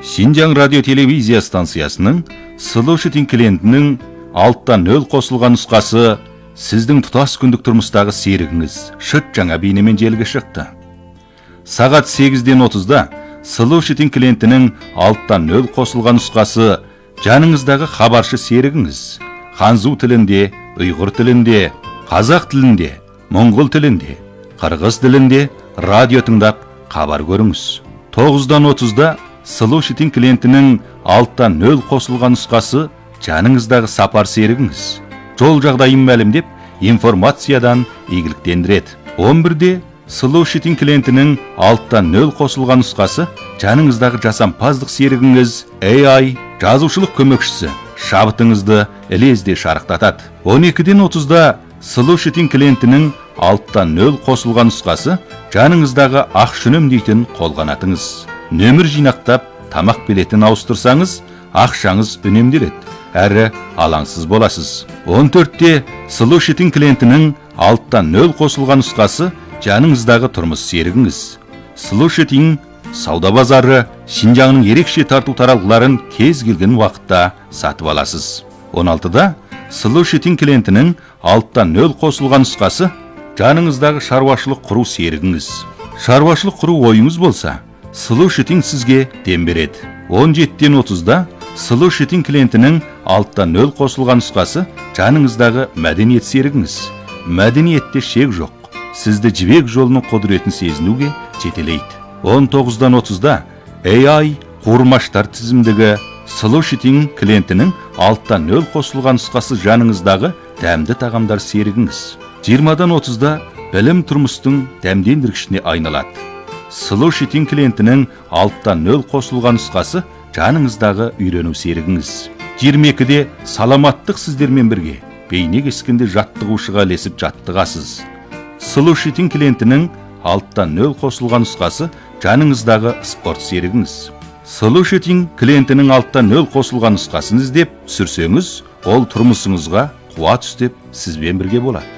Шинжаң радио телевизия станциясының Слушатель клиентінің алттан нөл қосылған нұсқасы сіздің тұтас күндік тұрмыстағы серігіңіз шыт жаңа бейнемен желіге шықты. Сағат 8-ден 30-да Слушатель клиентінің алттан нөл қосылған нұсқасы жаныңыздағы хабаршы серігіңіз ханзу тілінде, ұйғыр тілінде, қазақ тілінде, моңғол тілінде, қырғыз тілінде радио тыңдап хабар көріңіз. 9-дан 30-да Слушатель клиентінің алттан нөл қосылған нұсқасы жаныңыздағы сапар серігіңіз жол жағдайын мәлімдеп информациядан игіліктендіреді. 11-де Слушатель клиентінің алттан нөл қосылған нұсқасы жаныңыздағы жасампаздық серігіңіз AI жазушылық көмекшісі шабытыңызды ілезде шарықтатады. 12-ден 30-да Слушатель клиентінің алттан нөл қосылған нұсқасы жаныңыздағы ақ шүнем дейтін қолғанатыңыз. Нөмір жинақтап, тамақ билетін ауыстырсаңыз, ақшаңыз үнемделеді, әрі алаңсыз боласыз. 14-те Слушатель клиентінің алттан нөл қосылған нұсқасы жаныңыздағы тұрмыс серігіңіз. Слушатель сауда базары Шинжаңның ерекше тарту таралғыларын кез келген уақытта сатып аласыз. 16-да Слушатель клиентінің алттан нөл қосылған нұсқасы жаныңыздағы шаруашылық құру серігіңіз. Шаруашылық құру ойыңыз болса, Слушатель сізге дем береді. 17-ден 30-да Слушатель клиентінің алттан нөл қосылған нұсқасы жаныңыздағы мәдениет серігіңіз. Мәдениетте шек жоқ. Сізді жібек жолының құдіретін сезінуге жетелейді. 19-дан 30-да AI қуырмаштар тізімдегі Слушатель клиентінің алттан нөл қосылған нұсқасы жаныңыздағы дәмді тағамдар серігіңіз. 20-дан 30-да білім тұрмыстың дәмдендіргішіне айналады. Слушатель клиентінің алттан нөл қосылған нұсқасы жаныңыздағы үйрену серігіңіз. 22-де саламаттық сіздермен бірге бейне кескенде жаттығушыға ілесіп жаттығасыз. Слушатель клиентінің алттан нөл қосылған нұсқасы жаныңыздағы спорт серігіңіз. Слушатель клиентінің алттан нөл қосылған нұсқасын іздеп түсірсеңіз, ол тұрмысыңызға қуат үстеп сізбен бірге болады.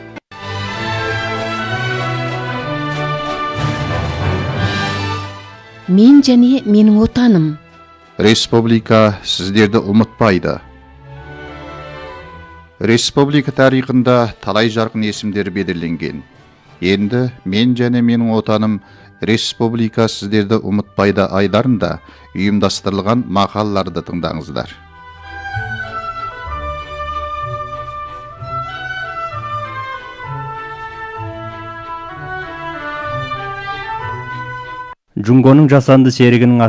Мен және менің отаным. Республика сіздерді ұмытпайды. Республика тарихында талай жарқын есімдер белгіленген. Енді мен және менің отаным Республика сіздерді ұмытпайды айларында ұйымдастырылған мақалаларды тыңдаңыздар. Джунгоның жасанды серігінің